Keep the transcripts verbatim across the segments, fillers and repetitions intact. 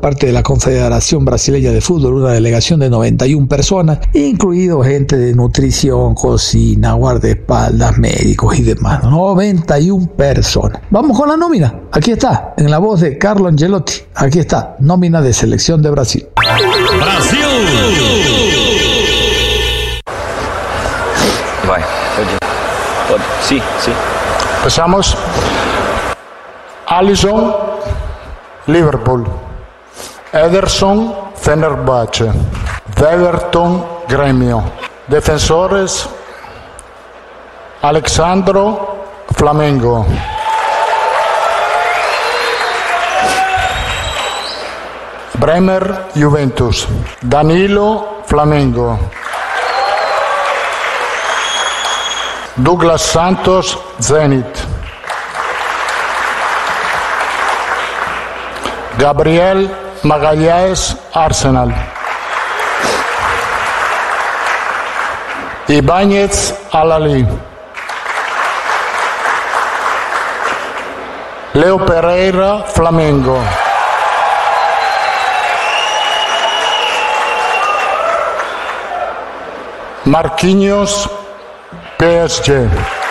parte de la Confederación Brasileña de Fútbol, una delegación de noventa y una personas, incluido gente de nutrición, cocina, guardaespaldas, médicos y demás. noventa y una personas. Vamos con la nómina. Aquí está, en la voz de Carlo Angelotti. Aquí está, nómina de selección de Brasil. Brasil! Vai, pode. Pode. Sim, sim. Empezamos. Alisson, Liverpool. Ederson, Fenerbahce. Everton, Gremio. Defensores, Alexandro, Flamengo. Bremer, Juventus. Danilo, Flamengo. Douglas Santos, Zenit. Gabriel Magalhães, Arsenal. Ibáñez, Al-Ahly. Leo Pereira, Flamengo. Marquinhos, P S G.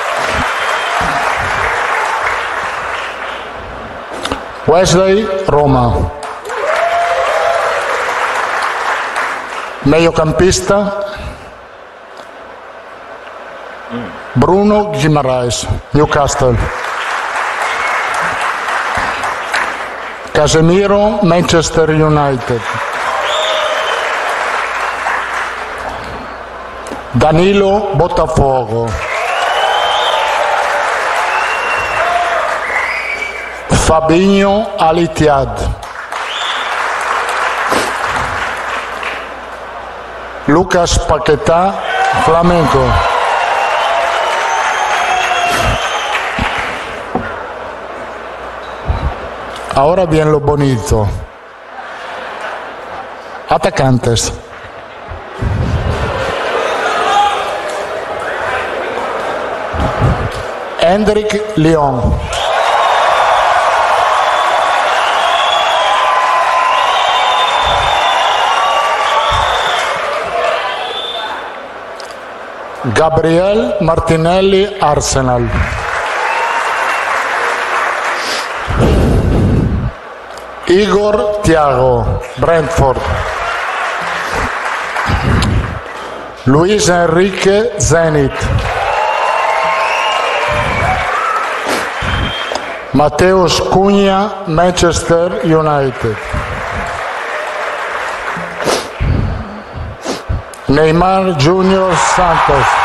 Wesley, Roma. Mediocampista, Bruno Guimaraes, Newcastle. Casemiro, Manchester United. Danilo, Botafogo. Fabinho, Al-Ittihad. Lucas Paquetá, Flamengo. Ahora bien lo bonito. Atacantes. Hendrik Lyon. Gabriel Martinelli, Arsenal. Igor Thiago, Brentford. Luis Enrique, Zenit. Mateus Cunha, Manchester United. Neymar Junior Santos.